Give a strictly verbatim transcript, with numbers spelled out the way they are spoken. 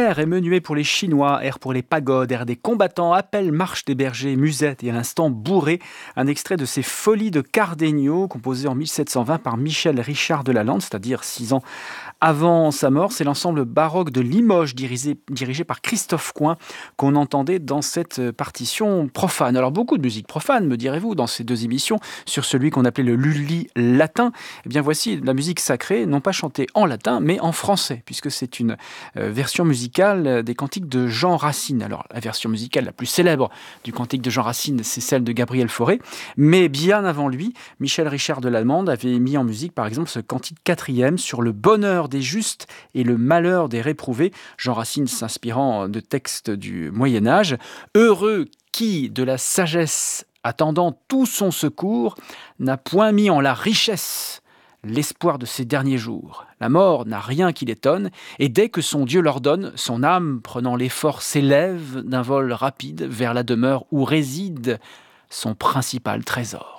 Air est menuet pour les Chinois, air pour les pagodes, air des combattants, appel, marche des bergers, musette et à l'instant bourré. Un extrait de ces Folies de Cardenio, composé en mille sept cent vingt par Michel Richard de Lalande, c'est-à-dire six ans avant sa mort. C'est l'ensemble baroque de Limoges, dirigé, dirigé par Christophe Coin, qu'on entendait dans cette partition profane. Alors beaucoup de musique profane, me direz-vous, dans ces deux émissions, sur celui qu'on appelait le Lully latin. Eh bien voici la musique sacrée, non pas chantée en latin, mais en français, puisque c'est une euh, version musicale des cantiques de Jean Racine. Alors la version musicale la plus célèbre du cantique de Jean Racine, c'est celle de Gabriel Fauré, mais bien avant lui, Michel Richard de Lalande avait mis en musique, par exemple, ce cantique quatrième sur le bonheur des justes et le malheur des réprouvés. Jean Racine s'inspirant de textes du Moyen-Âge. Heureux qui, de la sagesse attendant tout son secours, n'a point mis en la richesse l'espoir de ses derniers jours. La mort n'a rien qui l'étonne, et dès que son Dieu l'ordonne, son âme, prenant l'effort, s'élève d'un vol rapide vers la demeure où réside son principal trésor.